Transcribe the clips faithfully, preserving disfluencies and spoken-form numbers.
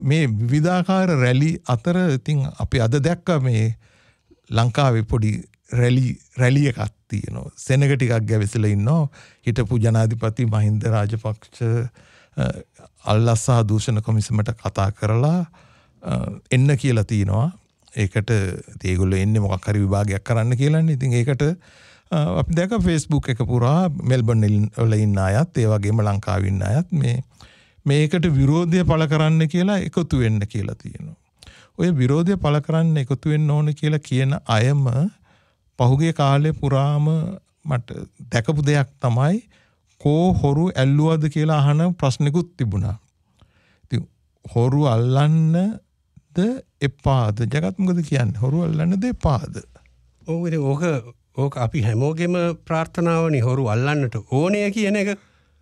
මේ විවිධාකාර රැලි අතර ඉතින් අපි අද දැක්ක මේ ලංකාවේ පොඩි රැලි රැලි එකක් තියෙනවා. සෙනග ටිකක් ගැවිසලා ඉන්නවා. හිටපු ජනාධිපති මහින්ද රාජපක්ෂ අල්ලස්සා දූෂණ කොමිසමට කතා කරලා එන්න කියලා තියෙනවා. ඒකට ඒගොල්ලෝ එන්නේ මොකක් හරි විභාගයක් කරන්න කියලානේ. ඉතින් ඒකට අපි දැක්ක Facebook එක පුරා මෙල්බන් වල ඉන්න අයත් ඒ වගේම ලංකාවේ ඉන්න අයත් මේ මේකට විරෝධය පළ කරන්න කියලා එකතු වෙන්න කියලා තියෙනවා. ඔය විරෝධය පළ කරන්න එකතු වෙන්න ඕන කියලා කියන අයම පහුගිය කාලේ පුරාම මට දැකපු දෙයක් තමයි කෝ හොරු ඇල්ලුවද කියලා අහන ප්‍රශ්නිකුත් තිබුණා. ඉතින් හොරු අල්ලන්නද එපාද? ජගත් මොකද කියන්නේ? හොරු අල්ලන්නද එපාද? ඔව් ඉතින් ඕක ඕක අපි හැමෝගෙම ප්‍රාර්ථනාවනේ හොරු අල්ලන්නට ඕනේ කියන එක.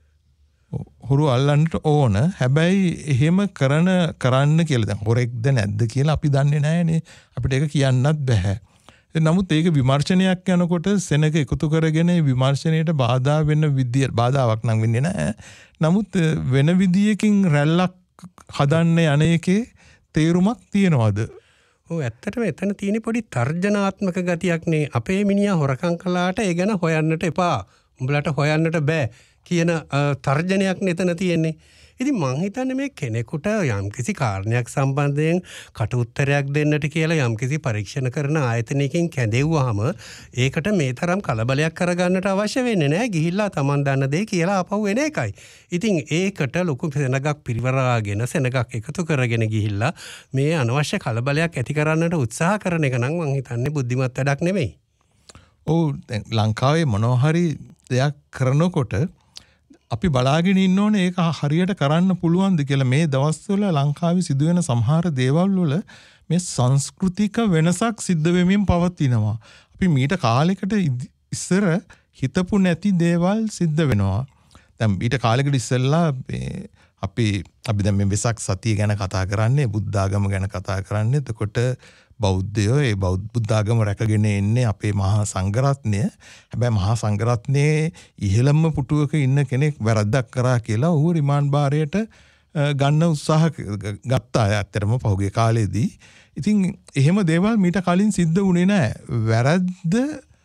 හොරු අල්ලන්නට ඕන. හැබැයි එහෙම කරන කරන්න කියලා දැන් හොරෙක්ද නැද්ද කියලා අපි දන්නේ නැහැනේ. අපිට ඒක කියන්නත් බෑ. නමුත් ඒක විමර්ශනයක් යනකොට සෙනග එකතු කරගෙන විමර්ශනයට බාධා වෙන විදිය බාධාවක් නම් වෙන්නේ නැහැ. නමුත් වෙන විදියකින් රැල්ලක් හදන්න යන එකේ තේරුමක් තියනවාද? ඔව් ඇත්තටම එතන තියෙන පොඩි තර්ජනාත්මක ගතියක්නේ. අපේ මිනිහා හොරකම් කළාට ඒ ගැන හොයන්නට එපා. උඹලට හොයන්නට බෑ කියන තර්ජනයක් නෙතන තියෙන්නේ. ඉතින් මං හිතන්නේ මේ කෙනෙකුට යම්කිසි කාරණයක් සම්බන්ධයෙන් කට උත්තරයක් දෙන්නට කියලා යම්කිසි පරීක්ෂණ කරන ආයතනයකින් කැඳෙව්වහම ඒකට මේ තරම් කලබලයක් කරගන්නට අවශ්‍ය වෙන්නේ නැහැ. ගිහිල්ලා Taman දන්න දේ කියලා ආපහු එන එකයි. ඉතින් ඒකට ලොකු සෙනගක් පිරිවරාගෙන සෙනගක් එකතු කරගෙන ගිහිල්ලා මේ අනවශ්‍ය කලබලයක් ඇති කරන්නට උත්සාහ කරන එක නම් මං හිතන්නේ බුද්ධිමත් වැඩක් නෙමෙයි. ඔව් දැන් ලංකාවේ මොනවා හරි දෙයක් කරනකොට අපි බලාගෙන ඉන්න ඕනේ ඒක හරියට කරන්න පුළුවන්ද කියලා. මේ දවස්වල ලංකාවේ සිදුවෙන සමහර දේවල් වල මේ සංස්කෘතික වෙනසක් සිද්ධ වෙමින් පවතිනවා. අපි මීට කාලයකට ඉස්සර හිතපු නැති දේවල් සිද්ධ වෙනවා. දැන් ඊට කාලයකට ඉස්සෙල්ලා අපි අපි දැන් මේ වෙසක් සතිය ගැන කතා කරන්නේ, බුද්ධ ආගම ගැන කතා කරන්නේ. එතකොට බෞද්ධයෝ ඒ බෞද්ධ බුද්ධ ආගම රැකගෙන එන්නේ අපේ මහා සංඝරත්නය. හැබැයි මහා සංඝරත්නයේ ඉහළම පුටුවක ඉන්න කෙනෙක් වැරද්දක් කරා කියලා ඌ රිමාන්ඩ් භාරයට ගන්න උත්සාහ ගත්තා ඇත්තටම පහුගිය කාලේදී. ඉතින් එහෙම දේවල් මීට කලින් සිද්ධ වුණේ නැහැ. වැරද්ද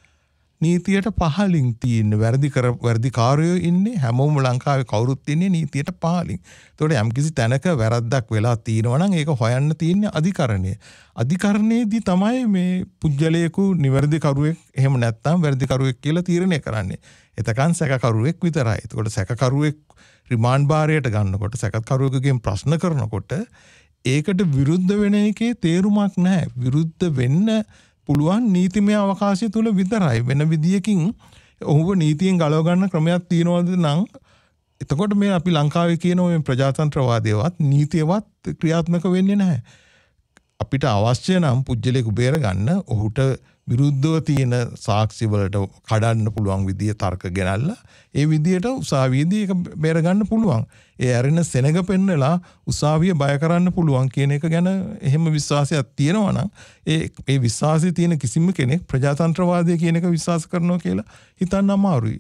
නීතියට පහලින් තියෙන වැරදි කර වැරදිකාරයෝ ඉන්නේ හැමෝම ලංකාවේ කවුරුත් ඉන්නේ නීතියට පහලින්. ඒතකොට යම්කිසි තැනක වැරද්දක් වෙලා තියෙනවා නම් ඒක හොයන්න තියෙන්නේ අධිකරණය. අධිකරණයේදී තමයි මේ පුජ්‍යලයක නිවැරදි කරුවෙක් එහෙම නැත්නම් වැරදි කරුවෙක් කියලා තීරණය කරන්නේ. එතකන් සැකකරුවෙක් විතරයි. ඒතකොට සැකකරුවෙක් රිමාන්ඩ් භාරයට ගන්නකොට සැකකරුවෙකුගෙන් ප්‍රශ්න කරනකොට ඒකට විරුද්ධ වෙන එකේ තේරුමක් නැහැ. විරුද්ධ වෙන්න පුළුවන් නීතිමය අවකාශය තුල විතරයි. වෙන විදියකින් ඔහුව නීතියෙන් ගලව ගන්න ක්‍රමයක් තියනවද නම් එතකොට මේ අපි ලංකාවේ කියන මේ ප්‍රජාතන්ත්‍රවාදයවත් නීතියවත් ක්‍රියාත්මක වෙන්නේ නැහැ. අපිට අවශ්‍ය නම් පුජ්‍යලයක බේර ගන්න ඔහුට විරුද්ධව තියෙන සාක්ෂි වලට කඩන්න පුළුවන් විදිය තර්ක ගෙනල්ලා ඒ විදියට උසාවියේදී ඒක බේර ගන්න පුළුවන්. ඒ ඇරෙන සෙනග පෙන්නලා උසාවිය බය කරන්න පුළුවන් කියන එක ගැන එහෙම විශ්වාසයක් තියෙනවා නම් ඒ ඒ විශ්වාසය තියෙන කිසිම කෙනෙක් ප්‍රජාතන්ත්‍රවාදය කියන එක විශ්වාස කරනවා කියලා හිතන්න අමාරුයි.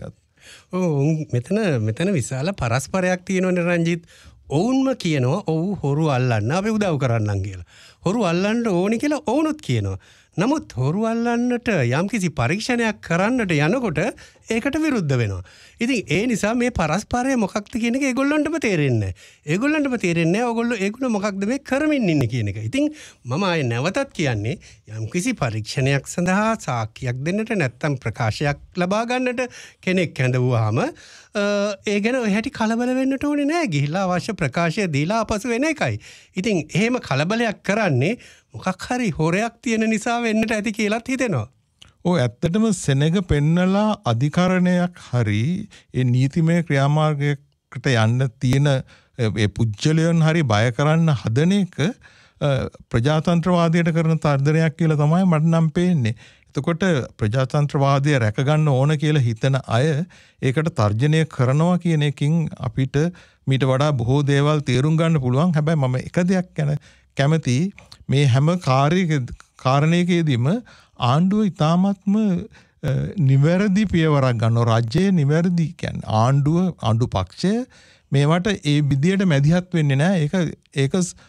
ඔව් මෙතන මෙතන විශාල පරස්පරයක් තියෙනවනේ රංජිත්. ඔවුන්ම කියනවා ඔව් හොරු අල්ලන්න අපි උදව් කරන්නම් කියලා. හොරු අල්ලන්න ඕනි කියලා ඔවුනුත් කියනවා. නමුත් හොරු අල්ලන්නට යම්කිසි පරීක්ෂණයක් කරන්නට යනකොට ඒකට විරුද්ධ වෙනවා. ඉතින් ඒ නිසා මේ පරස්පරය මොකක්ද කියන එක ඒගොල්ලන්ටම තේරෙන්නේ නැහැ. ඒගොල්ලන්ටම තේරෙන්නේ නැහැ ඕගොල්ලෝ ඒගොල්ලෝ මොකක්ද මේ කරමින් ඉන්නේ කියන එක. ඉතින් මම ආයේ නැවතත් කියන්නේ යම්කිසි පරීක්ෂණයක් සඳහා සාක්ෂියක් දෙන්නට නැත්නම් ප්‍රකාශයක් ලබා ගන්නට කෙනෙක් හැඳවුවාම ඒ ගැන ඔය හැටි කලබල වෙන්නට ඕනේ නැහැ. ගිහිල්ලා අවශ්‍ය ප්‍රකාශය දීලා අපසු වෙන එකයි. ඉතින් එහෙම කලබලයක් කරන්නේ මොකක් හරි හොරයක් තියෙන නිසා වෙන්නට ඇති කියලාත් හිතෙනවා. ඔව් ඇත්තටම සෙනග පෙන්නලා අධිකරණයක් හරි ඒ නීතිමය ක්‍රියාමාර්ගයකට යන්න තියෙන ඒ පුජ්‍යලයන් හරි බය කරන්න හදන එක ප්‍රජාතන්ත්‍රවාදයට කරන තර්ජනයක් කියලා තමයි මට නම් පේන්නේ. එතකොට ප්‍රජාතන්ත්‍රවාදය රැක ගන්න ඕන කියලා හිතන අය ඒකට තර්ජනය කරනවා කියන එකකින් අපිට මීට වඩා බොහෝ දේවල් තේරුම් ගන්න පුළුවන්. හැබැයි මම එක දෙයක් ගැන කැමති මේ හැම කාරණයකදීම ආණ්ඩුව ඉතාමත්ම නිවැරදි පියවරක් ගන්නවා. රාජ්‍යයේ නිවැරදි කියන්නේ ආණ්ඩුව ආණ්ඩු පක්ෂය මේවට ඒ විදියට මැදිහත් වෙන්නේ නැහැ. ඒක ඒක